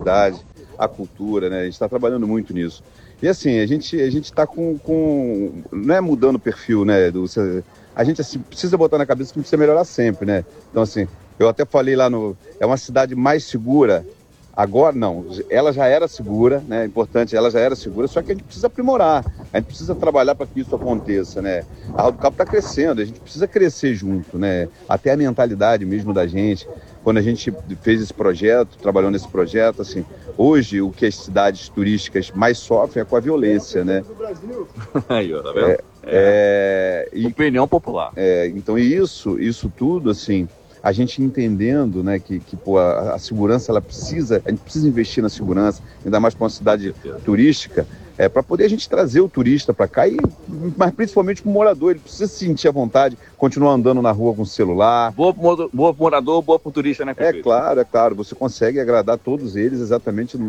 cidade, a cultura, né? A gente está trabalhando muito nisso. E assim, a gente está não é mudando o perfil, né? A gente assim, precisa botar na cabeça que precisa melhorar sempre, né? Então assim, eu até falei lá é uma cidade mais segura. Agora não, ela já era segura, né? Importante, ela já era segura, só que a gente precisa aprimorar, a gente precisa trabalhar para que isso aconteça, né? A Arraial do Cabo está crescendo, a gente precisa crescer junto, né? Até a mentalidade mesmo da gente. Quando a gente fez esse projeto, trabalhou nesse projeto, assim, hoje o que as cidades turísticas mais sofrem é com a violência, né? Aí, ó, tá vendo? Opinião popular. Então isso tudo, assim, a gente entendendo, né, que pô, a segurança, a gente precisa investir na segurança, ainda mais para uma cidade turística, para poder a gente trazer o turista para cá, mas principalmente o morador, ele precisa se sentir à vontade, continuar andando na rua com o celular. Boa pro morador, boa pro turista, né, prefeito? É claro, você consegue agradar todos eles exatamente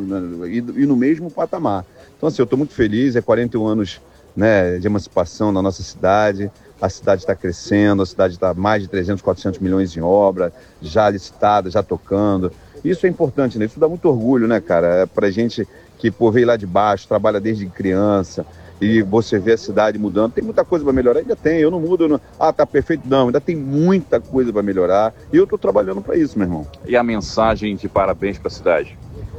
e no mesmo patamar. Então assim, eu estou muito feliz, 41 anos, né, de emancipação na nossa cidade. A cidade está crescendo, a cidade está mais de 300, 400 milhões em obra, já licitada, já tocando. Isso é importante, né? Isso dá muito orgulho, né, cara? Pra gente que veio lá de baixo, trabalha desde criança, e você vê a cidade mudando. Tem muita coisa para melhorar, ainda tem, eu não mudo. Tá perfeito, não, ainda tem muita coisa para melhorar, e eu estou trabalhando para isso, meu irmão. E a mensagem de parabéns para a cidade?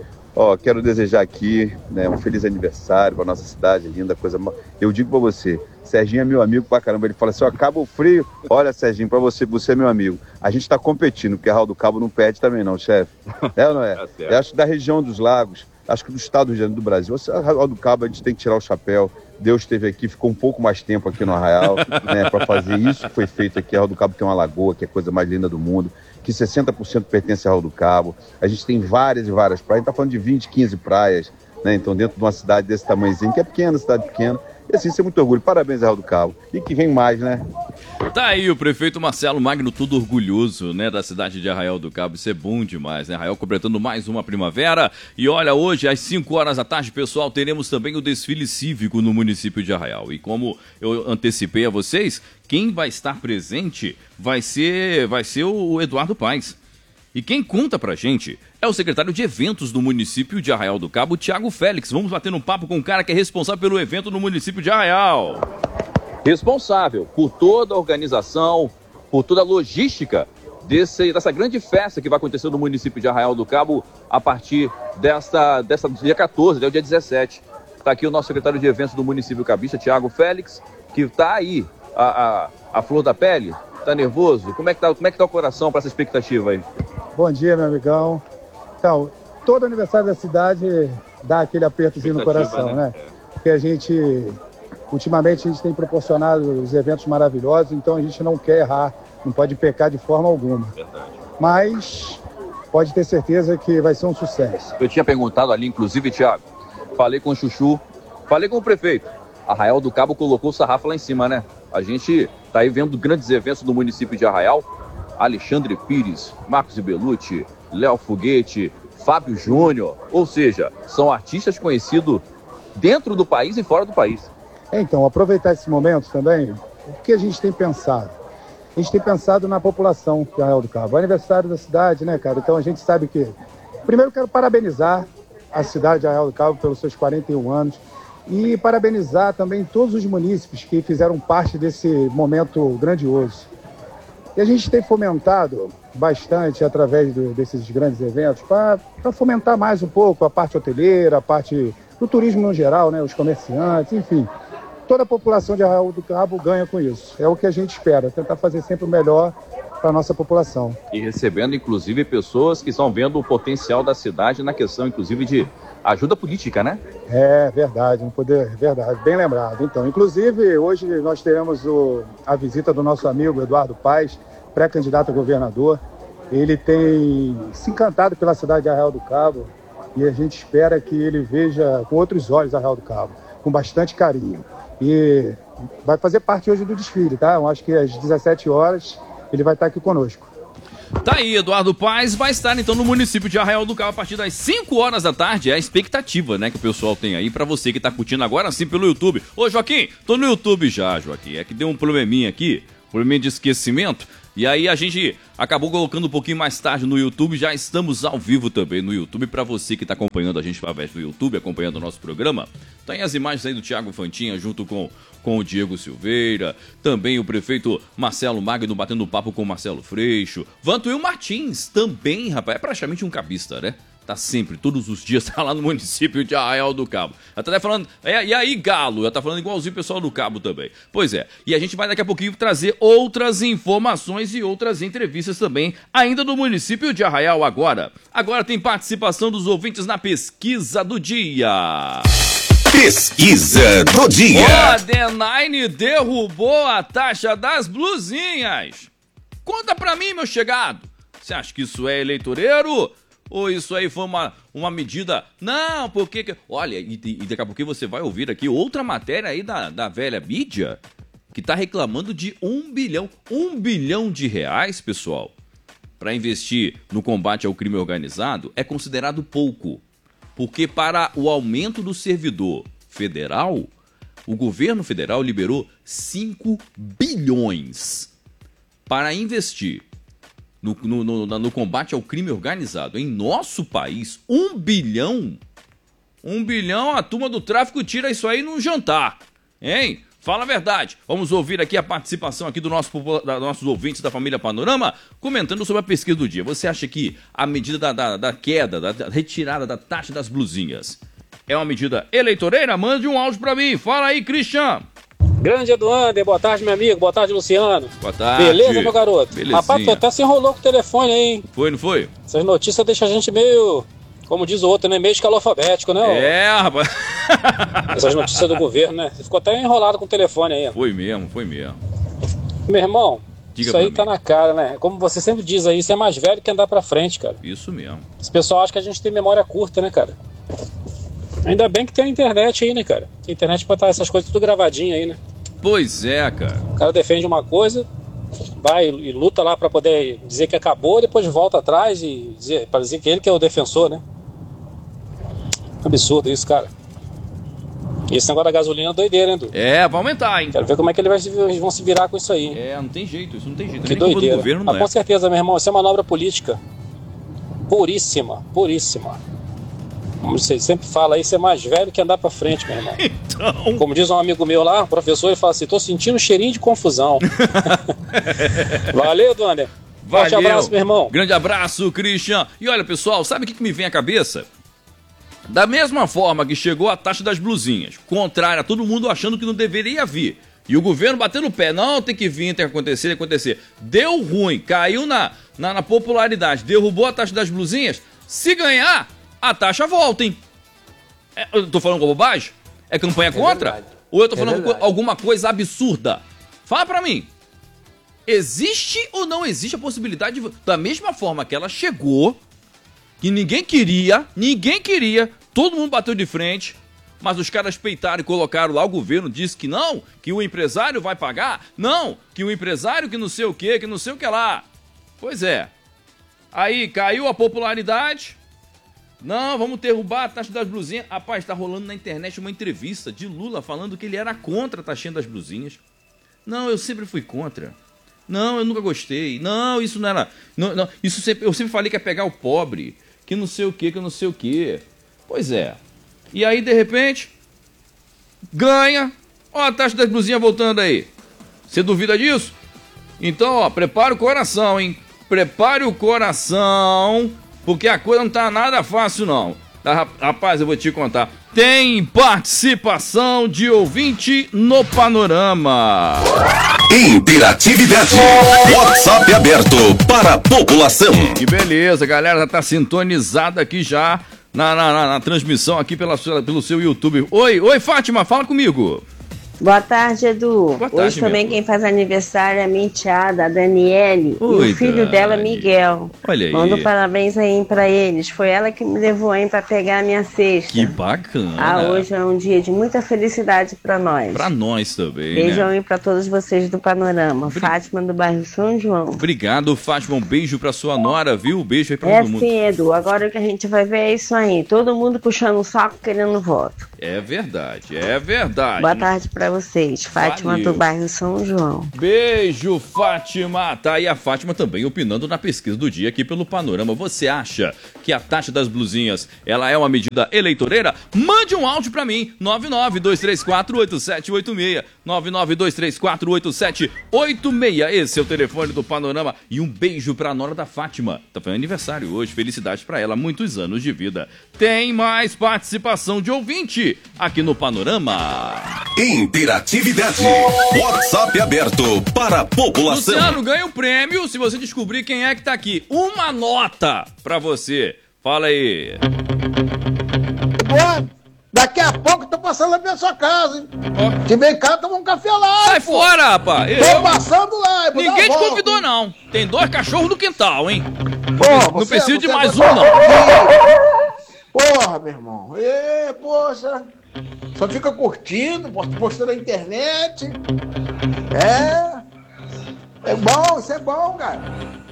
Quero desejar aqui, né, um feliz aniversário para nossa cidade, linda coisa. Eu digo para você, Serginho é meu amigo pra caramba. Ele fala assim, acaba o frio. Olha, Serginho, pra você é meu amigo. A gente tá competindo, porque Arraial do Cabo não perde também não, chefe. É ou não é? Eu acho que da região dos lagos, acho que do estado do Rio Grande do Brasil, Arraial do Cabo a gente tem que tirar o chapéu. Deus esteve aqui, ficou um pouco mais tempo aqui no Arraial, né, para fazer isso que foi feito aqui. Arraial do Cabo tem uma lagoa, que é a coisa mais linda do mundo, que 60% pertence ao Arraial do Cabo. A gente tem várias e várias praias, a gente tá falando de 20, 15 praias, né? Então dentro de uma cidade desse tamanhozinho, que é pequena, cidade pequena. E assim, isso é muito orgulho. Parabéns, Arraial do Cabo. E que vem mais, né? Tá aí o prefeito Marcelo Magno, todo orgulhoso, né, da cidade de Arraial do Cabo. Isso é bom demais, né? Arraial completando mais uma primavera. E olha, hoje às 5 horas da tarde, pessoal, teremos também o desfile cívico no município de Arraial. E como eu antecipei a vocês, quem vai estar presente vai ser o Eduardo Paes. E quem conta pra gente é o secretário de eventos do município de Arraial do Cabo, Thiago Félix. Vamos bater um papo com o cara que é responsável pelo evento no município de Arraial. Responsável por toda a organização, por toda a logística dessa grande festa que vai acontecer no município de Arraial do Cabo a partir dessa dia 14, até o dia 17. Está aqui o nosso secretário de eventos do município cabista, Thiago Félix, que está aí, a flor da pele. Tá nervoso? Como é que tá o coração para essa expectativa aí? Bom dia, meu amigão. Então, todo aniversário da cidade dá aquele apertozinho no coração, né? Porque ultimamente a gente tem proporcionado os eventos maravilhosos, então a gente não quer errar, não pode pecar de forma alguma. Verdade. Mas pode ter certeza que vai ser um sucesso. Eu tinha perguntado ali, inclusive, Thiago, falei com o Chuchu, falei com o prefeito. Arraial do Cabo colocou o sarrafo lá em cima, né? A gente tá aí vendo grandes eventos do município de Arraial. Alexandre Pires, Marcos Belucci, Léo Foguete, Fábio Júnior. Ou seja, são artistas conhecidos dentro do país e fora do país. Então, aproveitar esse momento também, o que a gente tem pensado? A gente tem pensado na população de Arraial do Cabo. É aniversário da cidade, né, cara? Então a gente sabe que... Primeiro quero parabenizar a cidade de Arraial do Cabo pelos seus 41 anos e parabenizar também todos os munícipes que fizeram parte desse momento grandioso. E a gente tem fomentado bastante através desses grandes eventos para fomentar mais um pouco a parte hoteleira, a parte do turismo no geral, né, os comerciantes, enfim. Toda a população de Arraial do Cabo ganha com isso. É o que a gente espera, tentar fazer sempre o melhor para a nossa população. E recebendo, inclusive, pessoas que estão vendo o potencial da cidade na questão, inclusive, de ajuda política, né? É verdade, verdade, bem lembrado. Então, inclusive, hoje nós teremos a visita do nosso amigo Eduardo Paes, pré-candidato a governador. Ele tem se encantado pela cidade de Arraial do Cabo e a gente espera que ele veja com outros olhos Arraial do Cabo, com bastante carinho. E vai fazer parte hoje do desfile, tá? Eu acho que às 17 horas ele vai estar aqui conosco. Tá aí, Eduardo Paes vai estar então no município de Arraial do Cabo a partir das 5 horas da tarde. É a expectativa, né, que o pessoal tem aí pra você que tá curtindo agora sim pelo YouTube. Ô, Joaquim, tô no YouTube já, Joaquim. É que deu um probleminha aqui, probleminha de esquecimento. E aí a gente acabou colocando um pouquinho mais tarde no YouTube, já estamos ao vivo também no YouTube. Para você que está acompanhando a gente através do YouTube, acompanhando o nosso programa, tem as imagens aí do Thiago Fantinha junto com o Diego Silveira, também o prefeito Marcelo Magno batendo papo com o Marcelo Freixo, Vantuil Martins também, rapaz, é praticamente um cabista, né? Tá sempre, todos os dias, tá lá no município de Arraial do Cabo. Ela tá até falando, e aí Galo, ela tá falando igualzinho o pessoal do Cabo também. Pois é, e a gente vai daqui a pouquinho trazer outras informações e outras entrevistas também, ainda do município de Arraial agora. Agora tem participação dos ouvintes na pesquisa do dia. Pesquisa do dia. O Adenine derrubou a taxa das blusinhas. Conta pra mim, meu chegado. Você acha que isso é eleitoreiro? Ou isso aí foi uma medida... Não, porque... Olha, e daqui a pouquinho você vai ouvir aqui outra matéria aí da velha mídia que tá reclamando de 1 bilhão. 1 bilhão de reais, pessoal, para investir no combate ao crime organizado é considerado pouco. Porque para o aumento do servidor federal, o governo federal liberou 5 bilhões para investir no combate ao crime organizado. Em nosso país, 1 bilhão? 1 bilhão, a turma do tráfico tira isso aí num jantar, hein? Fala a verdade. Vamos ouvir aqui a participação aqui dos nossos ouvintes da família Panorama, comentando sobre a pesquisa do dia. Você acha que a medida da queda, da retirada da taxa das blusinhas é uma medida eleitoreira? Mande um áudio pra mim. Fala aí, Christian. Grande Eduander, boa tarde, meu amigo. Boa tarde, Luciano. Boa tarde. Beleza, meu garoto? Belezinha. Rapaz, tu até se enrolou com o telefone aí, hein? Foi, não foi? Essas notícias deixam a gente meio, como diz o outro, né? Meio escalofabético, né? É, rapaz. Essas notícias do governo, né? Você ficou até enrolado com o telefone aí. Foi mesmo. Meu irmão, Diga isso aí pra tá mim. na cara, né? Como você sempre diz aí, isso é mais velho que andar pra frente, cara. Isso mesmo. Esse pessoal acha que a gente tem memória curta, né, cara? Ainda bem que tem a internet aí, né, cara? A internet pode estar essas coisas tudo gravadinho aí, né? Pois é, cara. O cara defende uma coisa, vai e luta lá pra poder dizer que acabou, depois volta atrás e pra dizer que ele que é o defensor, né? Absurdo isso, cara. E esse negócio da gasolina é doideira, hein, Edu? É, vai aumentar, hein? Quero ver como é que eles vão se virar com isso aí. É, não tem jeito, isso não tem jeito. Que Nem culpa do doideira. governo, não Com é. certeza, meu irmão, isso é manobra política. Puríssima. Como você sempre fala aí, isso é mais velho que andar pra frente, meu irmão. Então... Como diz um amigo meu lá, um professor, ele fala assim, tô sentindo um cheirinho de confusão. Valeu, Duander. Forte abraço, meu irmão. Grande abraço, Christian. E olha, pessoal, sabe o que me vem à cabeça? Da mesma forma que chegou a taxa das blusinhas, contrária, todo mundo achando que não deveria vir. E o governo batendo o pé, não, tem que vir, tem que acontecer. Deu ruim, caiu na popularidade, derrubou a taxa das blusinhas. Se ganhar, a taxa volta, hein? Eu tô falando com bobagem? É campanha contra? Verdade. Ou eu tô falando Verdade. alguma coisa absurda? Fala pra mim. Existe ou não existe a possibilidade, da mesma forma que ela chegou, que ninguém queria, todo mundo bateu de frente, mas os caras peitaram e colocaram lá, o governo disse que não, que o empresário vai pagar, não, que o empresário que não sei o que lá. Pois é. Aí caiu a popularidade, não, vamos derrubar a taxa das blusinhas. Rapaz, tá rolando na internet uma entrevista de Lula falando que ele era contra a taxinha das blusinhas. Não, eu sempre fui contra. Não, eu nunca gostei. Não, isso não era... Não, isso eu sempre falei que é pegar o pobre, que não sei o que. Pois é. E aí, de repente, ganha. Ó a taxa das blusinhas voltando aí. Você duvida disso? Então, ó, prepara o coração, hein? Prepare o coração, porque a coisa não tá nada fácil, não. Tá, rapaz, eu vou te contar. Tem participação de ouvinte no Panorama. Interatividade. WhatsApp aberto para a população. Que beleza, galera, já tá sintonizada aqui já na transmissão aqui pelo seu YouTube. Oi, Fátima, fala comigo. Boa tarde, Edu. Boa tarde, Hoje também minha quem faz aniversário é a minha enteada, a Daniele, Oi, e o filho dela, Dani. Miguel. Olha aí. Mando parabéns aí pra eles. Foi ela que me levou aí pra pegar a minha cesta. Que bacana. Hoje é um dia de muita felicidade pra nós. Pra nós também, Beijão né? aí pra todos vocês do Panorama. Fátima do bairro São João. Obrigado, Fátima. Um beijo pra sua nora, viu? Um beijo aí pra É todo mundo. sim, Edu. Agora o que a gente vai ver é isso aí. Todo mundo puxando o saco querendo voto. É verdade, é verdade. Boa tarde pra vocês. Fátima Valeu. do bairro São João. Beijo, Fátima. Tá aí a Fátima também opinando na pesquisa do dia aqui pelo Panorama. Você acha que a taxa das blusinhas, ela é uma medida eleitoreira? Mande um áudio pra mim, 992348786. 992348786. Esse é o telefone do Panorama. E um beijo pra nora da Fátima. Tá fazendo aniversário hoje. Felicidades pra ela. Muitos anos de vida. Tem mais participação de ouvinte aqui no Panorama. Interatividade. WhatsApp aberto para a população. Luciano, ganha um prêmio se você descobrir quem é que tá aqui. Uma nota pra você. Fala aí. Pô, daqui a pouco eu tô passando lá pela sua casa, hein? Ó. Se vem cá, toma um café lá. Sai pô. fora, rapaz. Tô passando lá. eu vou dar Ninguém uma te volta. convidou, não. Tem 2 cachorros no quintal, hein? Pô, Não precisa de mais você um, não. Porra, meu irmão. Poxa. Só fica curtindo, postando na internet. É bom, isso é bom, cara.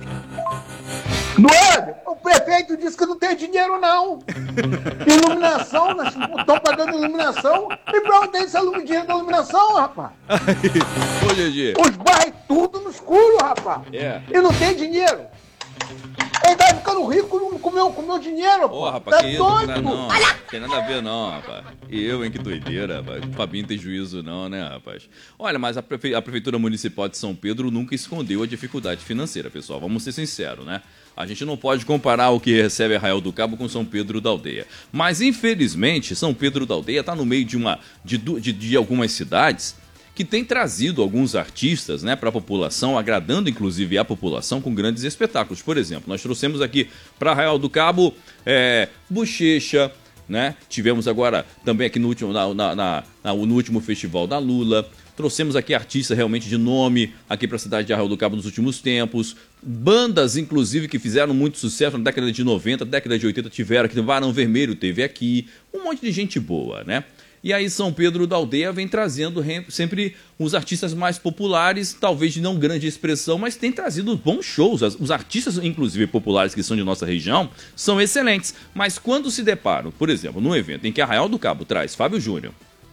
Doido, o prefeito disse que não tem dinheiro, não. Iluminação, nós estamos pagando iluminação. E pra onde tem esse dinheiro da iluminação, rapaz? Ô, GG. Os bairros tudo no escuro, rapaz. É. E não tem dinheiro. Ele tá ficando rico com meu dinheiro, pô. Ô, rapaz, Tá que isso? doido? Não, tem nada a ver, não, rapaz. Eu, hein, que doideira, rapaz. O Fabinho tem juízo, não, né, rapaz? Olha, mas a Prefeitura Municipal de São Pedro nunca escondeu a dificuldade financeira, pessoal. Vamos ser sinceros, né? A gente não pode comparar o que recebe Arraial do Cabo com São Pedro da Aldeia. Mas, infelizmente, São Pedro da Aldeia está no meio de algumas cidades que tem trazido alguns artistas, né, para a população, agradando inclusive a população com grandes espetáculos. Por exemplo, nós trouxemos aqui para Arraial do Cabo Bochecha, né? Tivemos agora também aqui no último festival da Lula. Trouxemos aqui artistas realmente de nome aqui para a cidade de Arraial do Cabo nos últimos tempos. Bandas, inclusive, que fizeram muito sucesso na década de 90, década de 80 tiveram aqui. Barão Vermelho teve aqui. Um monte de gente boa, né? E aí São Pedro da Aldeia vem trazendo sempre os artistas mais populares, talvez de não grande expressão, mas tem trazido bons shows. Os artistas, inclusive populares, que são de nossa região, são excelentes. Mas quando se deparam, por exemplo, num evento em que Arraial do Cabo traz Fábio Júnior,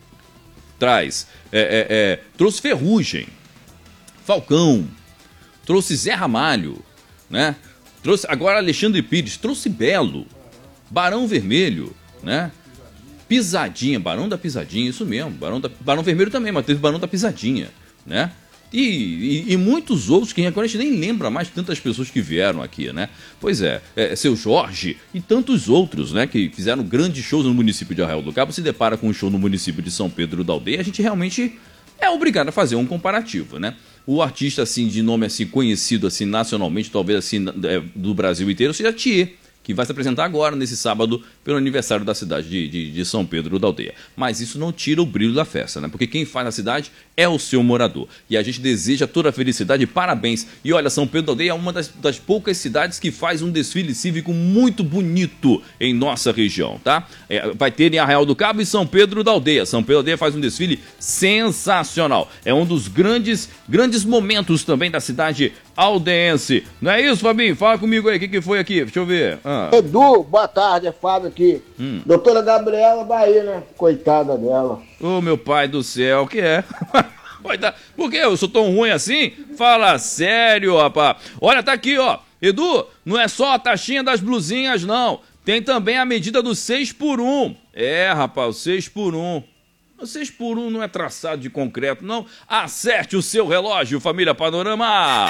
trouxe Ferrugem, Falcão, trouxe Zé Ramalho, né? Trouxe agora Alexandre Pires, trouxe Belo, Barão Vermelho, né? Pisadinha, Barão da Pisadinha, isso mesmo. Barão Vermelho também, mas teve Barão da Pisadinha, né? E muitos outros que agora a gente nem lembra mais de tantas pessoas que vieram aqui, né? Pois Seu Jorge e tantos outros, né? Que fizeram grandes shows no município de Arraial do Cabo. Se depara com um show no município de São Pedro da Aldeia, a gente realmente é obrigado a fazer um comparativo, né? O artista, assim, de nome assim conhecido assim nacionalmente, talvez assim do Brasil inteiro, seja Thier, que vai se apresentar agora, nesse sábado, pelo aniversário da cidade de São Pedro da Aldeia. Mas isso não tira o brilho da festa, né? Porque quem faz a cidade é o seu morador. E a gente deseja toda a felicidade e parabéns. E olha, São Pedro da Aldeia é uma das poucas cidades que faz um desfile cívico muito bonito em nossa região, tá? Vai ter em Arraial do Cabo e São Pedro da Aldeia. São Pedro da Aldeia faz um desfile sensacional. É um dos grandes momentos também da cidade aldeense. Não é isso, Fabinho? Fala comigo aí, o que foi aqui? Deixa eu ver. Edu, boa tarde, é Fábio aqui. Doutora Gabriela Bahia, né? Coitada dela. Ô, meu pai do céu, o que é? Por que eu sou tão ruim assim? Fala sério, rapaz. Olha, tá aqui, ó. Edu, não é só a taxinha das blusinhas, não. Tem também a medida do 6x1. Rapaz, o 6x1. O 6x1 não é traçado de concreto, não. Acerte o seu relógio, família Panorama.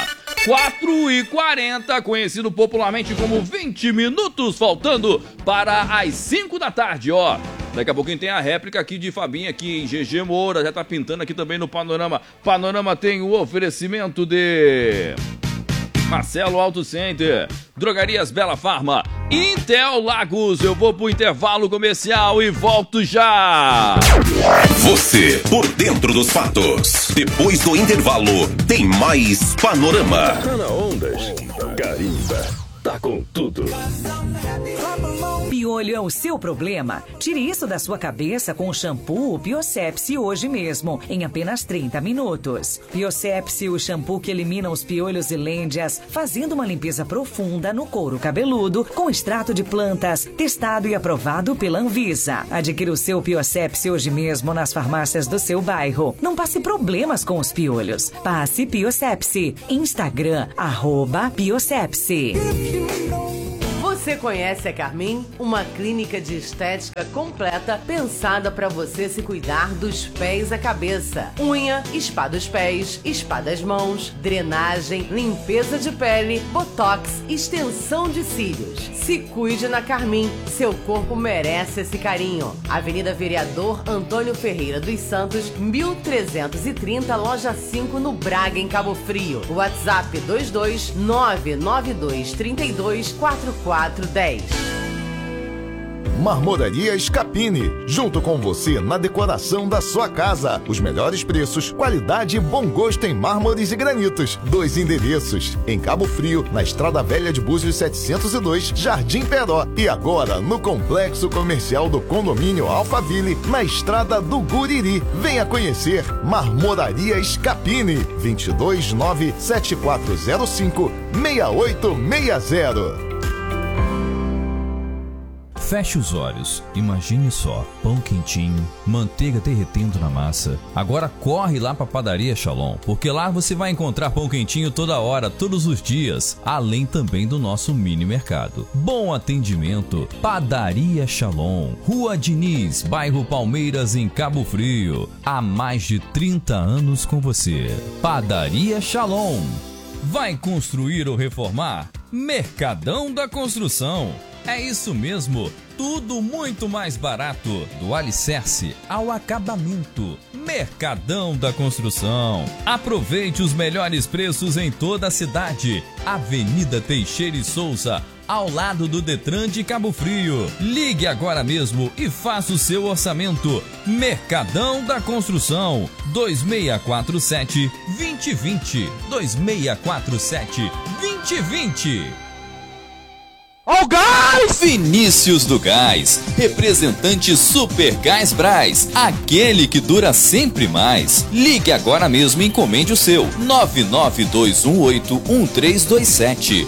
4h40, conhecido popularmente como 20 minutos, faltando para as 5 da tarde, ó. Daqui a pouquinho tem a réplica aqui de Fabinho aqui em GG Moura, já tá pintando aqui também no Panorama. Panorama tem o oferecimento de Marcelo Auto Center, Drogarias Bela Farma, Intel Lagos. Eu vou pro intervalo comercial e volto já. Você por dentro dos fatos. Depois do intervalo, tem mais Panorama. Tá na Ondas. Carimba. Tá com tudo. Piolho é o seu problema? Tire isso da sua cabeça com o shampoo Biocepsy hoje mesmo, em apenas 30 minutos. Biocepsy, o shampoo que elimina os piolhos e lêndias, fazendo uma limpeza profunda no couro cabeludo com extrato de plantas, testado e aprovado pela Anvisa. Adquira o seu Biocepsy hoje mesmo nas farmácias do seu bairro. Não passe problemas com os piolhos. Passe Biocepsy. Instagram, @Biocepsy. Você conhece a Carmin? Uma clínica de estética completa pensada para você se cuidar dos pés à cabeça. Unha, spa dos pés, spa das mãos, drenagem, limpeza de pele, botox, extensão de cílios. Se cuide na Carmin. Seu corpo merece esse carinho. Avenida Vereador Antônio Ferreira dos Santos, 1330, loja 5, no Braga, em Cabo Frio. WhatsApp 22992324410. Marmoraria Scapini, junto com você na decoração da sua casa. Os melhores preços, qualidade e bom gosto em mármores e granitos. 2 endereços, em Cabo Frio, na Estrada Velha de Búzios 702, Jardim Peró. E agora no Complexo Comercial do Condomínio Alphaville, na Estrada do Guriri. Venha conhecer Marmoraria Scapini, 2297405-6860. Feche os olhos, imagine só, pão quentinho, manteiga derretendo na massa. Agora corre lá para a Padaria Shalom, porque lá você vai encontrar pão quentinho toda hora, todos os dias, além também do nosso mini mercado. Bom atendimento, Padaria Shalom, Rua Diniz, bairro Palmeiras, em Cabo Frio. Há mais de 30 anos com você. Padaria Shalom. Vai construir ou reformar? Mercadão da Construção. É isso mesmo, tudo muito mais barato, do alicerce ao acabamento. Mercadão da Construção. Aproveite os melhores preços em toda a cidade. Avenida Teixeira e Souza, ao lado do Detran de Cabo Frio. Ligue agora mesmo e faça o seu orçamento. Mercadão da Construção, 2647-2020. 2647-2020. Ó o gás! Vinícius do Gás, representante Super Gás Brás, aquele que dura sempre mais. Ligue agora mesmo e encomende o seu. 992181327.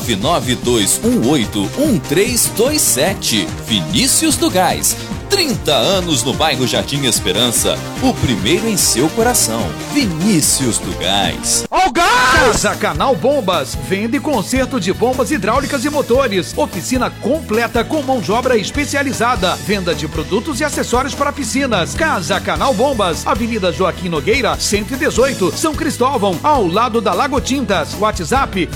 992181327. Vinícius do Gás. 30 anos no bairro Jardim Esperança, o primeiro em seu coração. Vinícius do Gás. Ó o gás! Casa Canal Bombas, venda e conserto de bombas hidráulicas e motores. Oficina completa com mão de obra especializada. Venda de produtos e acessórios para piscinas. Casa Canal Bombas, Avenida Joaquim Nogueira, 118, São Cristóvão, ao lado da Lago Tintas. WhatsApp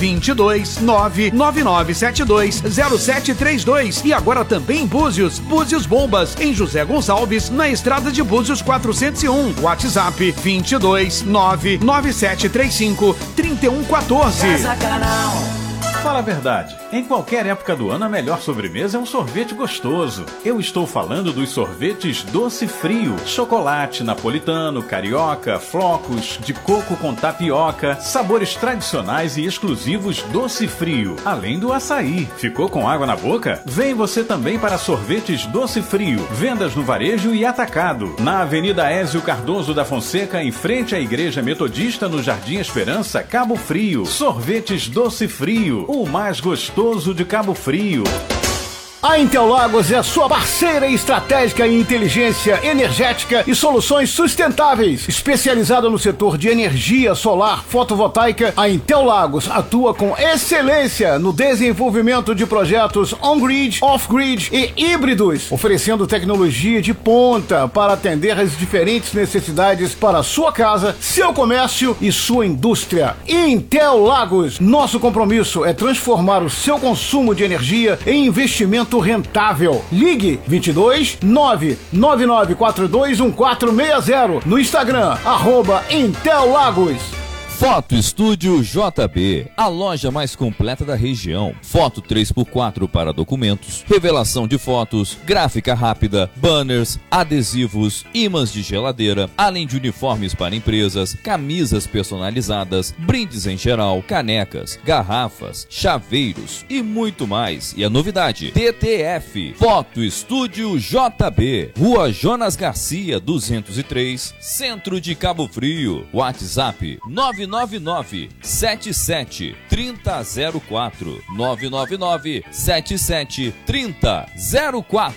22-99972-0732. E agora também em Búzios. Búzios Bombas, em José Gonçalves, na Estrada de Búzios 401. WhatsApp 22-99735-3114. Casa Canal. Fala a verdade, em qualquer época do ano a melhor sobremesa é um sorvete gostoso. Eu estou falando dos sorvetes Doce Frio, chocolate napolitano, carioca, flocos, de coco com tapioca, sabores tradicionais e exclusivos Doce Frio, além do açaí. Ficou com água na boca? Vem você também para sorvetes Doce Frio, vendas no varejo e atacado, na Avenida Ézio Cardoso da Fonseca, em frente à Igreja Metodista, no Jardim Esperança, Cabo Frio. Sorvetes Doce Frio, o mais gostoso de Cabo Frio. A Intel Lagos é a sua parceira estratégica em inteligência energética e soluções sustentáveis. Especializada no setor de energia solar fotovoltaica, a Intel Lagos atua com excelência no desenvolvimento de projetos on-grid, off-grid e híbridos, oferecendo tecnologia de ponta para atender às diferentes necessidades para a sua casa, seu comércio e sua indústria. Intel Lagos, nosso compromisso é transformar o seu consumo de energia em investimento rentável. Ligue 22-999421460 no Instagram, @Intel Lagos. Foto Estúdio JB, a loja mais completa da região. Foto 3x4 para documentos, revelação de fotos, gráfica rápida, banners, adesivos, ímãs de geladeira, além de uniformes para empresas, camisas personalizadas, brindes em geral, canecas, garrafas, chaveiros e muito mais. E a novidade, TTF, Foto Estúdio JB, Rua Jonas Garcia, 203, Centro de Cabo Frio. WhatsApp 999-77-3004. 999-77-3004.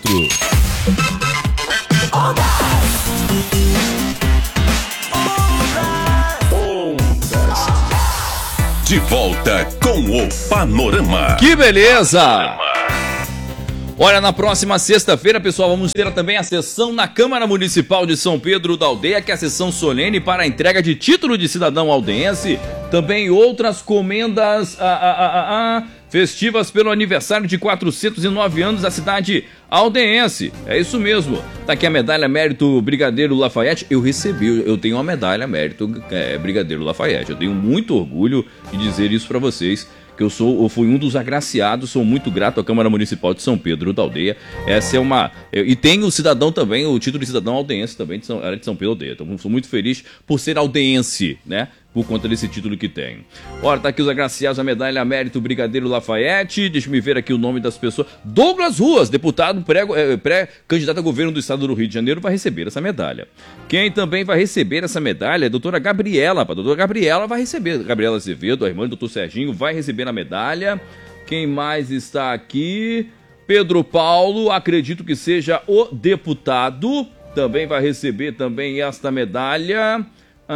De volta com o Panorama. Que beleza! Olha, na próxima sexta-feira, pessoal, vamos ter também a sessão na Câmara Municipal de São Pedro da Aldeia, que é a sessão solene para a entrega de título de cidadão aldeense, também outras comendas festivas pelo aniversário de 409 anos da cidade aldeense. É isso mesmo. Tá aqui a medalha Mérito Brigadeiro Lafayette. Eu tenho uma medalha Mérito Brigadeiro Lafayette. Eu tenho muito orgulho de dizer isso para vocês, que eu fui um dos agraciados, sou muito grato à Câmara Municipal de São Pedro da Aldeia. Essa é uma... E tem o cidadão também, o título de cidadão aldeense também, de São Pedro da Aldeia. Então, sou muito feliz por ser aldeense, né? Por conta desse título que tenho. Ora, tá aqui os agraciados, a medalha Mérito Brigadeiro Lafayette. Deixa eu ver aqui o nome das pessoas. Douglas Ruas, deputado pré-candidato a governo do estado do Rio de Janeiro, vai receber essa medalha. Quem também vai receber essa medalha é a doutora Gabriela. A doutora Gabriela vai receber. Gabriela Azevedo, a irmã do doutor Serginho, vai receber a medalha. Quem mais está aqui? Pedro Paulo, acredito que seja o deputado. Também vai receber também esta medalha.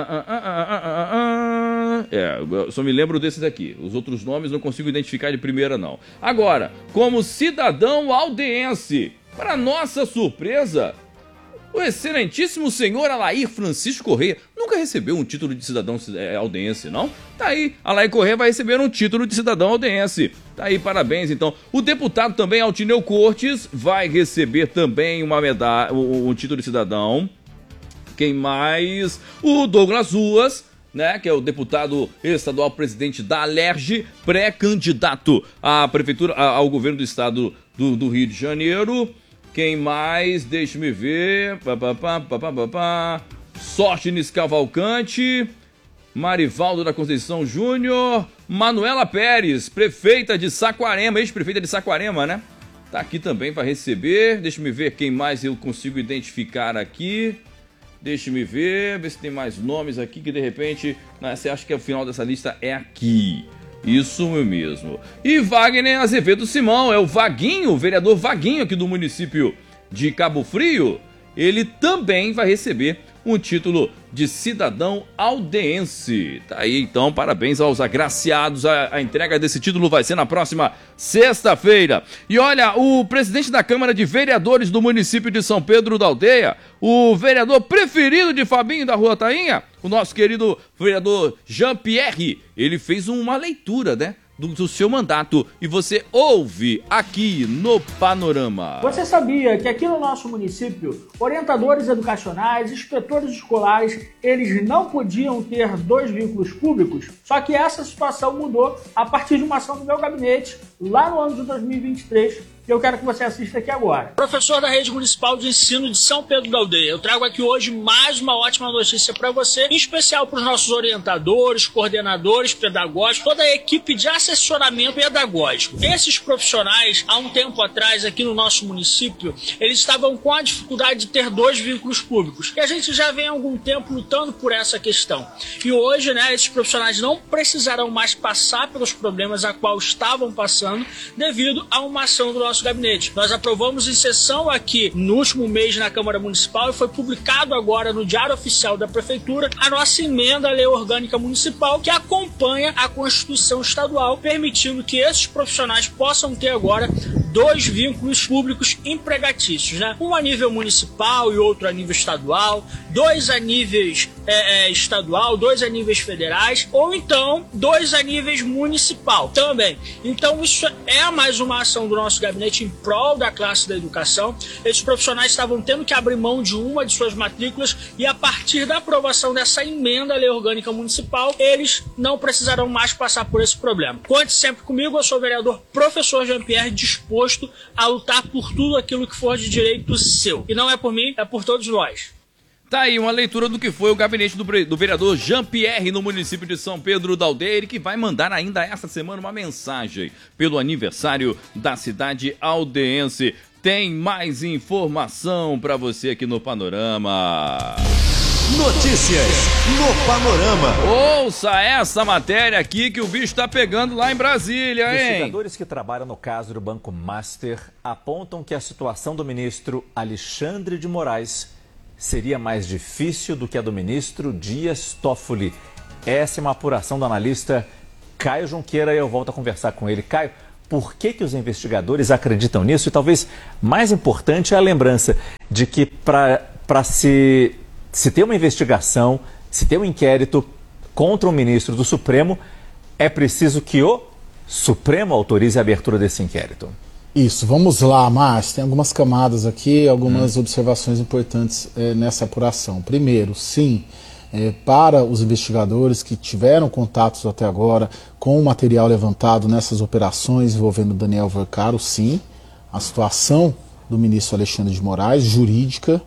Eu só me lembro desses aqui. Os outros nomes não consigo identificar de primeira, não. Agora, como cidadão aldeense, para nossa surpresa, o excelentíssimo senhor Alair Francisco Corrêa nunca recebeu um título de cidadão aldeense, não? Tá aí, Alair Corrêa vai receber um título de cidadão aldeense. Tá aí, parabéns, então. O deputado também, Altineu Cortes, vai receber também uma medalha, um título de cidadão. Quem mais? O Douglas Ruas, né, que é o deputado estadual presidente da Alerj, pré-candidato à prefeitura, ao governo do estado do Rio de Janeiro. Quem mais? Deixa-me ver. Sóstenes Cavalcante, Marivaldo da Conceição Júnior, Manuela Pérez, prefeita de Saquarema, ex-prefeita de Saquarema, né? Tá aqui também para receber. Deixa-me ver quem mais eu consigo identificar aqui. Deixa-me ver se tem mais nomes aqui que de repente você acha que o final dessa lista é aqui. Isso mesmo. E Wagner Azevedo Simão, é o Vaguinho, o vereador Vaguinho aqui do município de Cabo Frio. Ele também vai receber um título de cidadão aldeense. Tá aí, então, parabéns aos agraciados. A entrega desse título vai ser na próxima sexta-feira. E olha, o presidente da Câmara de Vereadores do município de São Pedro da Aldeia, o vereador preferido de Fabinho da Rua Tainha, o nosso querido vereador Jean-Pierre, ele fez uma leitura, né, do seu mandato, e você ouve aqui no Panorama. Você sabia que aqui no nosso município, orientadores educacionais, inspetores escolares, eles não podiam ter 2 veículos públicos? Só que essa situação mudou a partir de uma ação do meu gabinete, lá no ano de 2023, que eu quero que você assista aqui agora. Professor da Rede Municipal de Ensino de São Pedro da Aldeia, eu trago aqui hoje mais uma ótima notícia para você, em especial para os nossos orientadores, coordenadores pedagógicos, toda a equipe de assessoramento pedagógico. Esses profissionais, há um tempo atrás, aqui no nosso município, eles estavam com a dificuldade de ter 2 veículos públicos. E a gente já vem há algum tempo lutando por essa questão. E hoje, né, esses profissionais não precisarão mais passar pelos problemas a qual estavam passando devido a uma ação do nosso gabinete. Nós aprovamos em sessão aqui no último mês na Câmara Municipal e foi publicado agora no Diário Oficial da Prefeitura a nossa emenda à Lei Orgânica Municipal, que acompanha a Constituição Estadual, permitindo que esses profissionais possam ter agora dois vínculos públicos empregatícios, né? Um a nível municipal e outro a nível estadual, dois a níveis estadual, dois a níveis federais, ou então dois a níveis municipal também. Então isso é mais uma ação do nosso gabinete em prol da classe da educação. Esses profissionais estavam tendo que abrir mão de uma de suas matrículas e a partir da aprovação dessa emenda à lei orgânica municipal, eles não precisarão mais passar por esse problema. Conte sempre comigo, eu sou o vereador professor Jean-Pierre, disposto a lutar por tudo aquilo que for de direito seu. E não é por mim, é por todos nós. Tá aí uma leitura do que foi o gabinete do vereador Jean-Pierre no município de São Pedro da Aldeia, ele que vai mandar ainda essa semana uma mensagem pelo aniversário da cidade aldeense. Tem mais informação para você aqui no Panorama. Notícias no Panorama. Ouça essa matéria aqui que o bicho tá pegando lá em Brasília, hein? Investigadores que trabalham no caso do Banco Master apontam que a situação do ministro Alexandre de Moraes seria mais difícil do que a do ministro Dias Toffoli. Essa é uma apuração do analista Caio Junqueira e eu volto a conversar com ele. Caio, por que os investigadores acreditam nisso? E talvez mais importante é a lembrança de que para se ter uma investigação, se ter um inquérito contra um ministro do Supremo, é preciso que o Supremo autorize a abertura desse inquérito. Isso, vamos lá, Márcio. Tem algumas camadas aqui, algumas observações importantes nessa apuração. Primeiro, sim, para os investigadores que tiveram contatos até agora com o material levantado nessas operações envolvendo Daniel Vercaro, sim, a situação do ministro Alexandre de Moraes, jurídica,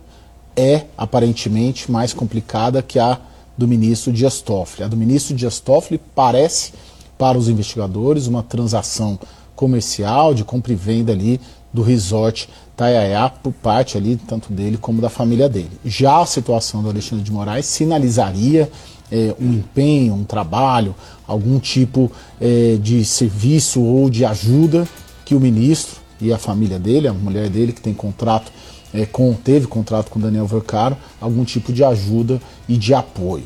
é aparentemente mais complicada que a do ministro Dias Toffoli. A do ministro Dias Toffoli parece, para os investigadores, uma transação comercial de compra e venda ali do resort Taiaiá por parte ali tanto dele como da família dele. Já a situação do Alexandre de Moraes sinalizaria um empenho, um trabalho, algum tipo de serviço ou de ajuda que o ministro e a família dele, a mulher dele que tem contrato teve contrato com Daniel Vercaro, algum tipo de ajuda e de apoio.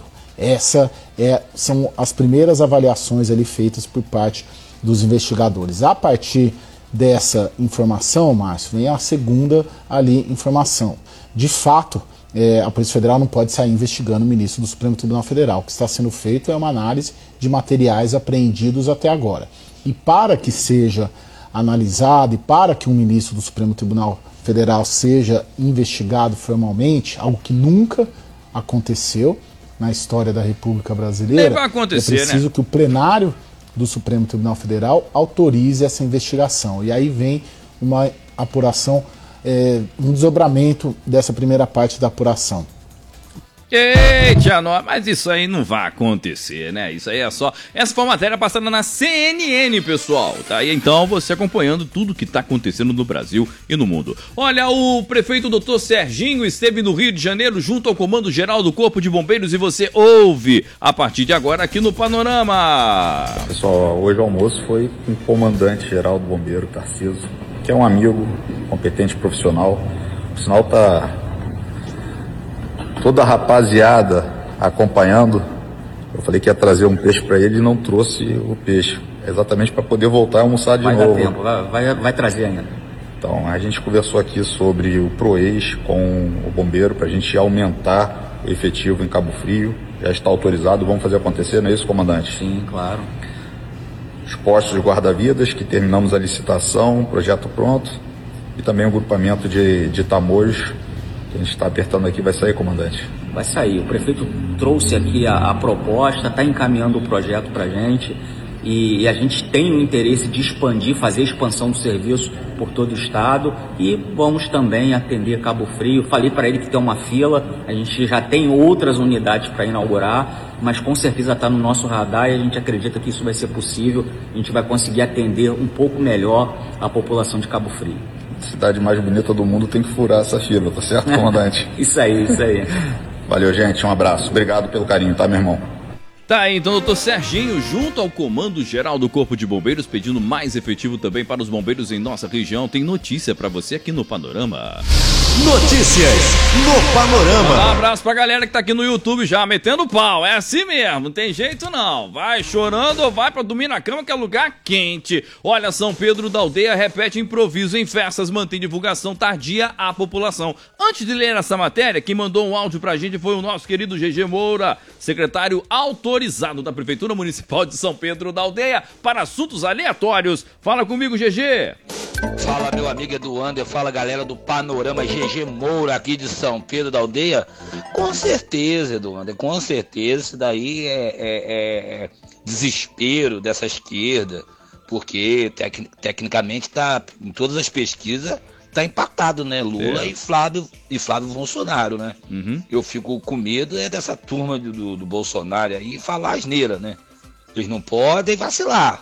São as primeiras avaliações ali feitas por parte dos investigadores. A partir dessa informação, Márcio, vem a segunda informação. De fato, a Polícia Federal não pode sair investigando o ministro do Supremo Tribunal Federal. O que está sendo feito é uma análise de materiais apreendidos até agora. E para que seja analisado e para que um ministro do Supremo Tribunal Federal seja investigado formalmente, algo que nunca aconteceu na história da República Brasileira, vai acontecer, é preciso que o plenário do Supremo Tribunal Federal autorize essa investigação. E aí vem uma apuração, um desdobramento dessa primeira parte da apuração. Eita, mas isso aí não vai acontecer, né? Isso aí é só... Essa foi uma matéria passada na CNN, pessoal. Tá aí então você acompanhando tudo que tá acontecendo no Brasil e no mundo. Olha, o prefeito Dr. Serginho esteve no Rio de Janeiro junto ao Comando Geral do Corpo de Bombeiros e você ouve a partir de agora aqui no Panorama. Pessoal, hoje o almoço foi com o Comandante Geral do Bombeiro, Tarciso, que é um amigo, competente profissional. O sinal tá... toda a rapaziada acompanhando. Eu falei que ia trazer um peixe para ele e não trouxe o peixe. Exatamente para poder voltar a almoçar de novo. Vai dar tempo, vai trazer ainda. Então, a gente conversou aqui sobre o PROEX com o bombeiro para a gente aumentar o efetivo em Cabo Frio. Já está autorizado, vamos fazer acontecer, não é isso, comandante? Sim, claro. Os postos de guarda-vidas, que terminamos a licitação, projeto pronto. E também o grupamento de Tamoios, a gente está apertando aqui, vai sair, comandante? Vai sair. O prefeito trouxe aqui a proposta, está encaminhando o projeto para a gente e a gente tem o interesse de expandir, fazer a expansão do serviço por todo o estado e vamos também atender Cabo Frio. Falei para ele que tem uma fila, a gente já tem outras unidades para inaugurar, mas com certeza está no nosso radar e a gente acredita que isso vai ser possível, a gente vai conseguir atender um pouco melhor a população de Cabo Frio. Cidade mais bonita do mundo tem que furar essa fila, tá certo, comandante? Isso aí. Valeu, gente, um abraço. Obrigado pelo carinho, tá, meu irmão? Tá aí, então, doutor Serginho, junto ao Comando Geral do Corpo de Bombeiros, pedindo mais efetivo também para os bombeiros em nossa região. Tem notícia para você aqui no Panorama. Notícias no Panorama. Um abraço pra galera que tá aqui no YouTube já, metendo pau. É assim mesmo, não tem jeito não. Vai chorando ou vai pra dormir na cama, que é lugar quente. Olha, São Pedro da Aldeia repete improviso em festas, mantém divulgação tardia à população. Antes de ler essa matéria, quem mandou um áudio pra gente foi o nosso querido GG Moura, secretário autorizado da Prefeitura Municipal de São Pedro da Aldeia para assuntos aleatórios. Fala comigo, GG. Fala, meu amigo Eduardo, fala galera do Panorama, GG Moura aqui de São Pedro da Aldeia. Com certeza, Eduardo, com certeza isso daí é desespero dessa esquerda, porque tecnicamente tá, em todas as pesquisas tá empatado, né, Lula e Flávio Bolsonaro, né? Eu fico com medo dessa turma do Bolsonaro aí falar asneira, né? Eles não podem vacilar.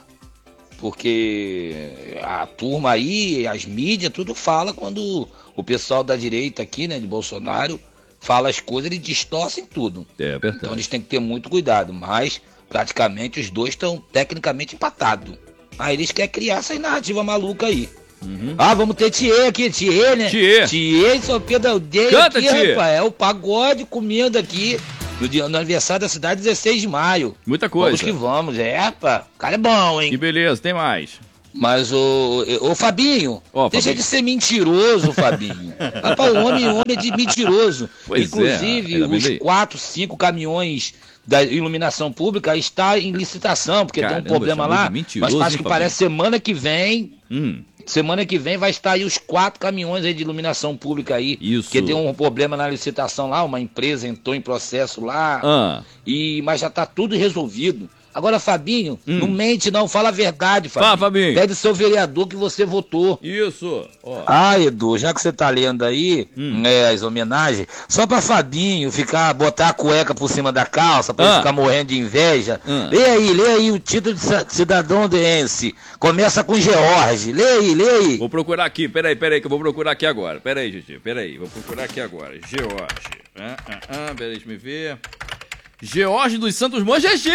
Porque a turma aí, as mídias, tudo fala quando o pessoal da direita aqui, né, de Bolsonaro, fala as coisas, eles distorcem tudo. É verdade. Então eles têm que ter muito cuidado, mas praticamente os dois estão tecnicamente empatados. Aí eles querem criar essa narrativa maluca aí. Ah, vamos ter Thier aqui, Thier, né? Thier em São Pedro da Aldeia. Canta, aqui, Thier. rapaz, é o pagode comendo aqui. No aniversário da cidade, 16 de maio. Muita coisa. Vamos que vamos, rapaz. O cara é bom, hein? Que beleza, tem mais. Mas ô Fabinho, deixa Fabinho. de ser mentiroso, Fabinho. Rapaz, o homem é de mentiroso. Pois Inclusive, ainda bem os daí. 4, 5 caminhões da iluminação pública está em licitação, porque Caramba, tem um problema chamou de lá. mentiroso, Mas acho hein, que Fabinho? parece semana que vem. Semana que vem vai estar aí os 4 caminhões aí de iluminação pública aí. Isso. Porque tem um problema na licitação lá, uma empresa entrou em processo lá. Mas já tá tudo resolvido. Agora, Fabinho, não mente não, fala a verdade, Fabinho. Fala, Fabinho. Pede seu vereador que você votou. Isso. Ah, Edu, já que você tá lendo aí, as homenagens, só pra Fabinho botar a cueca por cima da calça, pra ele ficar morrendo de inveja. Lê aí o título de cidadão deense. Começa com George. Lê aí. Vou procurar aqui, peraí, que eu vou procurar aqui agora. Peraí, Gigi, vou procurar aqui agora. George. Peraí, deixa eu ver. George dos Santos Mãos, GG!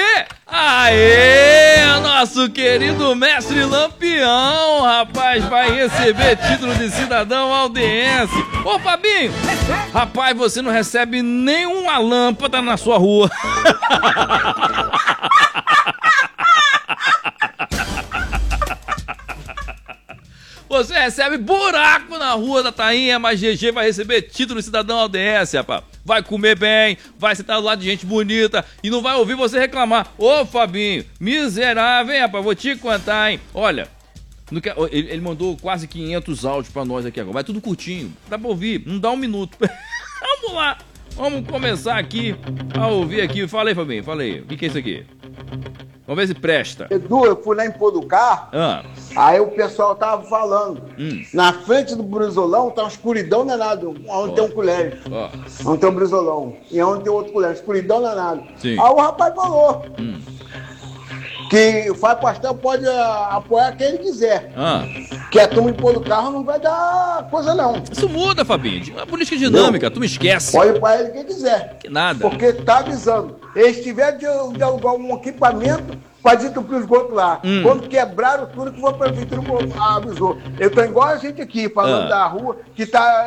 Aê! Nosso querido mestre Lampião, rapaz, vai receber título de cidadão aldeense. Ô, Fabinho, rapaz, você não recebe nenhuma lâmpada na sua rua. Você recebe buraco na rua da Tainha, mas GG vai receber título de cidadão aldeense, rapaz. Vai comer bem, vai sentar do lado de gente bonita e não vai ouvir você reclamar. Ô, Fabinho, miserável, hein, rapaz? Vou te contar, hein? Olha, ele mandou quase 500 áudios pra nós aqui agora. Vai tudo curtinho, dá pra ouvir, não dá um minuto. Vamos lá, vamos começar aqui a ouvir aqui. Fala aí, Fabinho, fala aí. O que é isso aqui? Vamos ver se presta. Edu, eu fui lá em Pô do Carro, aí o pessoal tava falando. Na frente do Brizolão tá uma escuridão danada, onde tem um colégio. Onde tem um Brizolão. E onde tem outro colégio, escuridão danada. Sim. Aí o rapaz falou que o Fábio Pastel pode apoiar quem ele quiser. Que a turma em Pô do Carro não vai dar coisa não. Isso muda, Fabinho. É uma política dinâmica, tu me esquece. Pode apoiar ele quem quiser. Que nada. Porque tá avisando. Eles tiveram de alugar um equipamento para desentupir os esgoto lá. Quando quebraram tudo que foi a prefeitura avisou. Eu tô igual a gente aqui, falando da rua, que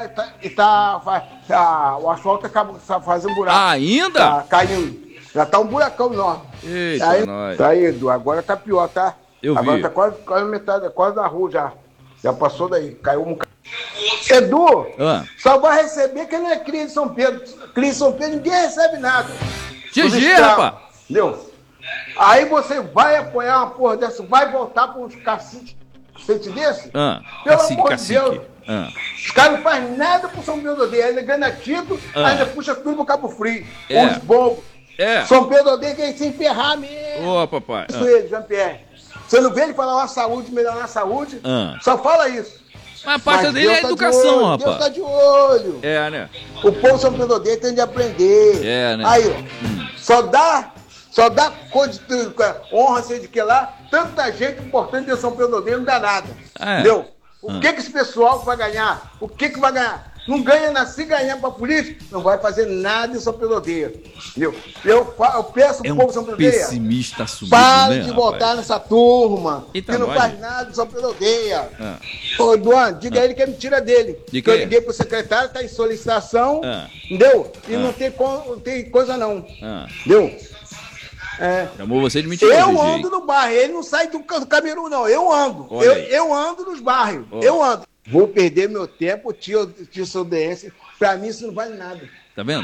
o asfalto acaba fazendo buraco. Ainda? Tá caindo. Já tá um buracão enorme. Eita, aí, nós. Tá aí, Edu. Agora tá pior, tá? Eu agora vi. tá quase metade, quase da rua já. Já passou daí. Caiu um... Edu, só vai receber quem não é cria de São Pedro. Cria de São Pedro, ninguém recebe nada. GG, rapaz. Entendeu? Aí você vai apoiar uma porra dessa, vai voltar para uns caciques desse? Pelo amor de Deus. Os caras não fazem nada pro São Pedro Aldeia. Ainda ganha título, ainda puxa tudo pro Cabo Frio. Os bobos. São Pedro Aldeia quer se enferrar mesmo. Ô, papai. Isso ele, Jean-Pierre. Você não vê ele falar uma saúde, melhorar a saúde? Só fala isso. Mas a parte dele é a educação, rapaz. Deus tá de olho. Né? O povo São Pedro Aldeia tem de aprender. Né? Aí, ó. Só dá coisa de honra, sei de que lá. Tanta gente importante de São Pedro Aldeia não dá nada. Entendeu? O que esse pessoal vai ganhar? O que vai ganhar? Não ganha nada. Se ganhar pra política, não vai fazer nada em São Pedro da Aldeia. Entendeu? Eu peço pro povo de São Pedro da Aldeia. Pessimista assumido, Pare né, de votar nessa turma. Eita, que não nós. faz nada em São Pedro da Aldeia. Ô, Eduardo, diga a ele que é mentira dele. De Que eu quê? liguei pro secretário, tá em solicitação. Entendeu? E não tem coisa não. Entendeu? Chamou você de mentiroso. Eu ando no bairro, ele não sai do Cameru, não. Eu ando. Eu ando nos bairros. Eu ando. Vou perder meu tempo, tio seu DS. Pra mim isso não vale nada. Tá vendo?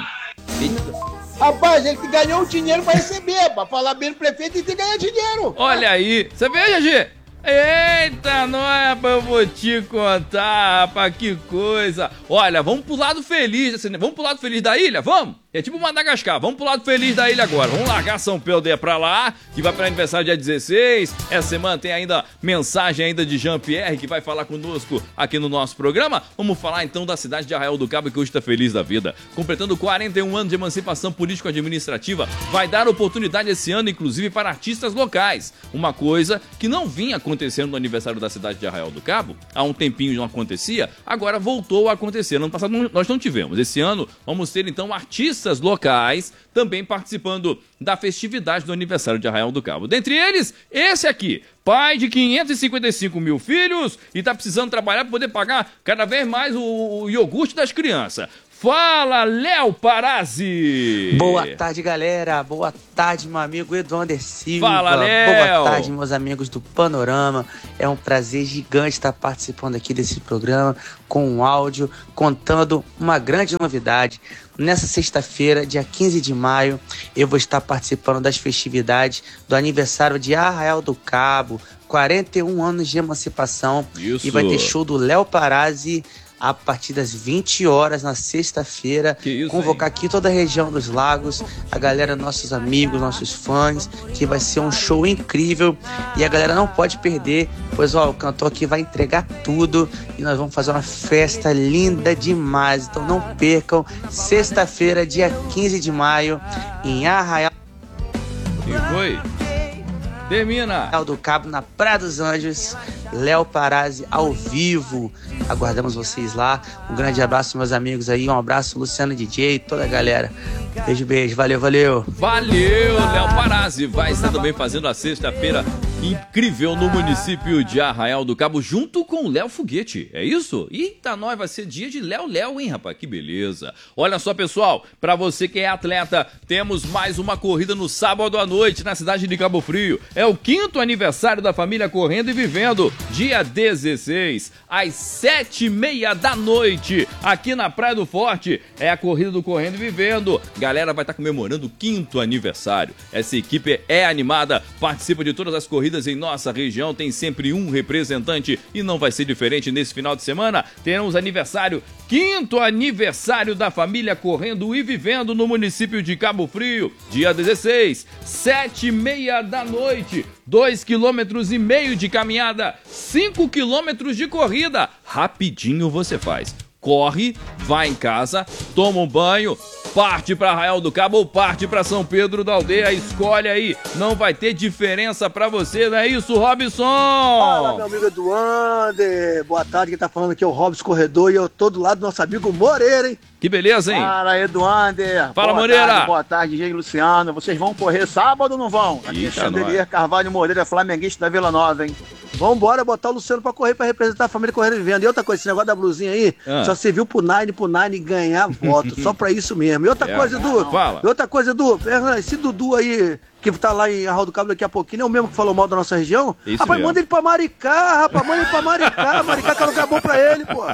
Rapaz, ele ganhou o dinheiro pra receber. Pra falar bem do prefeito, ele tem que ganhar dinheiro. Olha aí. Você vê, GG? Eita, nós, eu vou te contar, rapaz, que coisa. Olha, vamos pro lado feliz, assim, vamos pro lado feliz da ilha, vamos? É tipo Madagascar, vamos pro lado feliz da ilha agora. Vamos largar São Pedro da Aldeia pra lá, que vai para aniversário dia 16. Essa semana tem ainda mensagem ainda de Jean-Pierre, que vai falar conosco aqui no nosso programa. Vamos falar então da cidade de Arraial do Cabo, que hoje está feliz da vida. Completando 41 anos de emancipação político-administrativa, vai dar oportunidade esse ano, inclusive, para artistas locais. Uma coisa que não vinha acontecendo no aniversário da cidade de Arraial do Cabo. Há um tempinho não acontecia, agora voltou a acontecer. No ano passado nós não tivemos. Esse ano vamos ter então artistas locais também participando da festividade do aniversário de Arraial do Cabo. Dentre eles, esse aqui, pai de 555 mil filhos e tá precisando trabalhar para poder pagar cada vez mais o iogurte das crianças. Fala, Léo Parazzi! Boa tarde, galera. Boa tarde, meu amigo Eduardo Silva. Fala, Léo! Boa tarde, meus amigos do Panorama. É um prazer gigante estar participando aqui desse programa com um áudio, contando uma grande novidade. Nessa sexta-feira, dia 15 de maio, eu vou estar participando das festividades do aniversário de Arraial do Cabo, 41 anos de emancipação. Isso. E vai ter show do Léo Parazzi a partir das 20 horas na sexta-feira. Convocar aqui toda a região dos lagos, a galera, nossos amigos, nossos fãs, que vai ser um show incrível e a galera não pode perder, pois ó, o cantor aqui vai entregar tudo e nós vamos fazer uma festa linda demais. Então não percam, sexta-feira, dia 15 de maio, em Arraial. E foi? Termina. Arraial do Cabo, na Praia dos Anjos, Léo Parazzi ao vivo. Aguardamos vocês lá. Um grande abraço, meus amigos aí. Um abraço, Luciano DJ, toda a galera. Beijo, beijo. Valeu, valeu. Valeu, Léo Parazzi. Vai estar também fazendo a sexta-feira incrível no município de Arraial do Cabo, junto com o Léo Foguete. É isso? Eita, nós vai ser dia de Léo, hein, rapaz? Que beleza. Olha só, pessoal, pra você que é atleta, temos mais uma corrida no sábado à noite na cidade de Cabo Frio. É o 5º aniversário da família Correndo e Vivendo, dia 16, às 7h30 da noite, aqui na Praia do Forte. É a corrida do Correndo e Vivendo. Galera vai estar comemorando o 5º aniversário. Essa equipe é animada, participa de todas as corridas em nossa região, tem sempre um representante e não vai ser diferente nesse final de semana. Teremos aniversário, 5º aniversário da família Correndo e Vivendo no município de Cabo Frio, dia 16, 7h30 da noite, 2,5 km de caminhada, 5 km de corrida, rapidinho você faz. Corre, vai em casa, toma um banho, parte para Arraial do Cabo ou parte para São Pedro da Aldeia, escolhe aí, não vai ter diferença para você, não é isso, Robson? Fala, meu amigo Eduardo, boa tarde, quem tá falando aqui é o Robson Corredor e eu tô do lado do nosso amigo Moreira, hein? Que beleza, hein? Fala, Eduardo. Fala, boa Moreira. Tarde, boa tarde, gente Luciano. Vocês vão correr sábado ou não vão? Aqui é Chandelier Carvalho Moreira, flamenguista da Vila Nova, hein? Vambora botar o Luciano pra correr, pra representar a família Correndo e Vivendo. E outra coisa, esse negócio da blusinha aí, só serviu pro Nine ganhar voto. Só pra isso mesmo. E outra coisa, Edu. Fala. E outra coisa, Edu. Esse Dudu aí, que tá lá em Arraial do Cabo daqui a pouquinho, é o mesmo que falou mal da nossa região? Isso rapaz, mesmo. manda ele pra Maricá, rapaz. Manda ele pra Maricá. Maricá que é lugar bom pra ele, pô.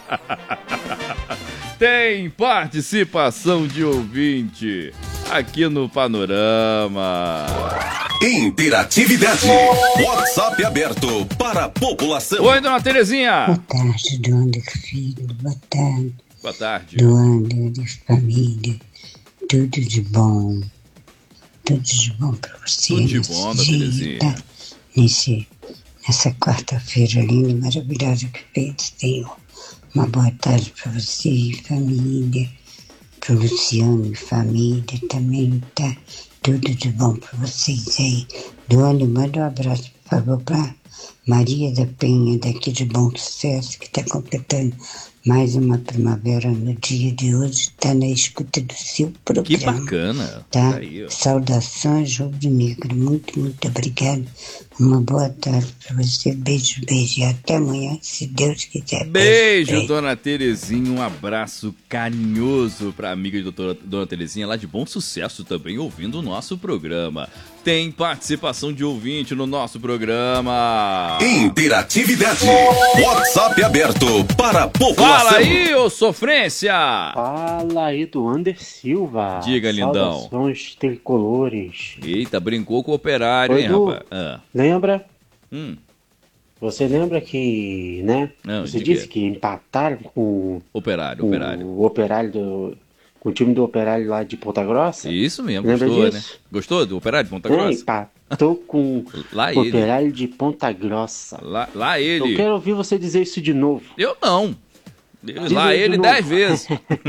Tem participação de ouvinte aqui no Panorama. Interatividade. WhatsApp aberto para a população. Oi, dona Terezinha. Boa tarde, Eduardo Filho. Boa tarde. Boa tarde. Eduardo de família. Tudo de bom. Tudo de bom pra você. Tudo de bom, dona Terezinha. Tá? Nessa quarta-feira linda e maravilhosa que fez, Senhor. Uma boa tarde para você e família, para o Luciano e família também, tá? Tudo de bom para vocês aí. Duane, manda um abraço, por favor, para Maria da Penha, daqui de Bom Sucesso, que está completando mais uma primavera no dia de hoje, está na escuta do seu programa. Que bacana. Tá? Aí, saudações, rubro-negro. Muito, muito obrigado. Uma boa tarde para você. Beijo, beijo. E até amanhã, se Deus quiser. Beijo, dona Terezinha. Um abraço carinhoso para a amiga de dona Terezinha, lá de Bom Sucesso, também ouvindo o nosso programa. Tem participação de ouvinte no nosso programa. Interatividade. WhatsApp aberto para a população. Fala aí, ô sofrência. Fala aí do Ander Silva. Diga, lindão. Saudações tricolores. Eita, brincou com o Operário, hein, rapaz? Lembra? Você lembra que, né? Não, você disse que empataram com Operário. O Operário com o time do Operário lá de Ponta Grossa? Isso mesmo, lembra gostou, disso? Né? Gostou do Operário de Ponta Grossa? Empatou com o Operário de Ponta Grossa. Lá ele. Eu quero ouvir você dizer isso de novo. Eu não. Lá ele 10 vezes.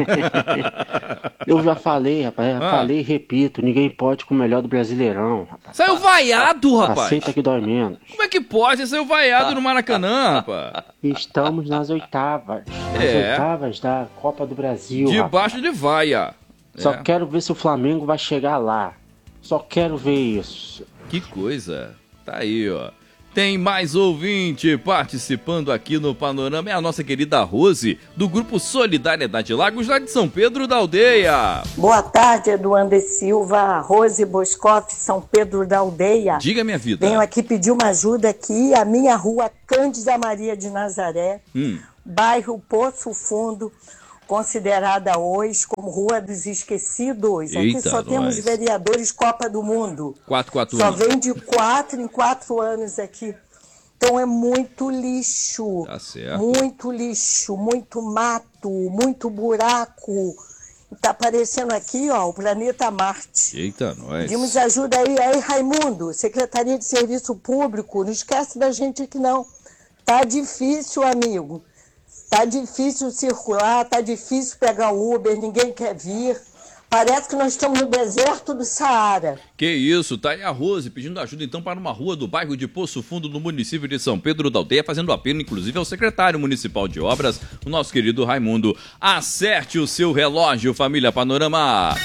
Eu já falei, rapaz. Falei e repito. Ninguém pode com o melhor do Brasileirão, rapaz. Saiu vaiado, rapaz. Aceita que dói menos. Como é que pode? Saiu vaiado no Maracanã, rapaz. Estamos nas oitavas. Oitavas da Copa do Brasil. Debaixo de vaia. Só quero ver se o Flamengo vai chegar lá. Só quero ver isso. Que coisa. Tá aí, ó. Tem mais ouvinte participando aqui no Panorama. É a nossa querida Rose, do Grupo Solidariedade Lagos, lá de São Pedro da Aldeia. Boa tarde, Eduander Silva, Rose Boscoff, São Pedro da Aldeia. Diga, minha vida. Venho aqui pedir uma ajuda aqui. A minha rua Cândida Maria de Nazaré, bairro Poço Fundo, considerada hoje como Rua dos Esquecidos. Eita, aqui só temos vereadores Copa do Mundo. 441. Só vem de 4 em 4 anos aqui. Então é muito lixo. Tá certo. Muito lixo, muito mato, muito buraco. Tá aparecendo aqui, ó, o planeta Marte. Eita, nós. Pedimos ajuda aí, Raimundo, Secretaria de Serviço Público. Não esquece da gente aqui, não. Tá difícil, amigo. Tá difícil circular, tá difícil pegar Uber, ninguém quer vir. Parece que nós estamos no deserto do Saara. Que isso, tá aí a Rose pedindo ajuda então para uma rua do bairro de Poço Fundo, no município de São Pedro da Aldeia, fazendo apelo inclusive ao secretário municipal de obras, o nosso querido Raimundo. Acerte o seu relógio, família Panorama.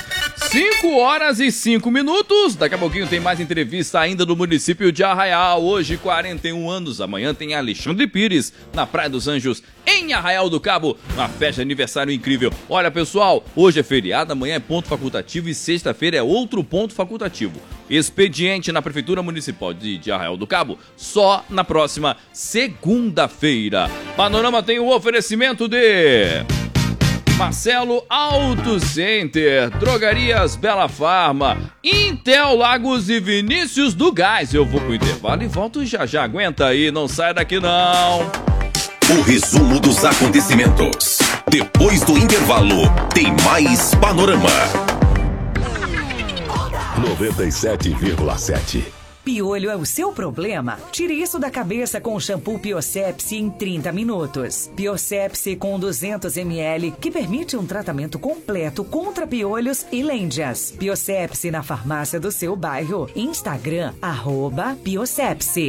5h05. Daqui a pouquinho tem mais entrevista ainda do município de Arraial. Hoje, 41 anos. Amanhã tem Alexandre Pires, na Praia dos Anjos, em Arraial do Cabo. Uma festa de aniversário incrível. Olha, pessoal, hoje é feriado, amanhã é ponto facultativo e sexta-feira é outro ponto facultativo. Expediente na Prefeitura Municipal de Arraial do Cabo, só na próxima segunda-feira. Panorama tem o oferecimento de Marcelo Auto Center, Drogarias Bela Farma, Intel Lagos e Vinícius do Gás. Eu vou pro intervalo e volto já. Aguenta aí, não sai daqui não. O resumo dos acontecimentos. Depois do intervalo, tem mais Panorama. 97,7. Piolho é o seu problema? Tire isso da cabeça com o shampoo Piosepsi em 30 minutos. Piosepsi com 200 ml, que permite um tratamento completo contra piolhos e lêndias. Piosepsi na farmácia do seu bairro. Instagram, @Piosepsi.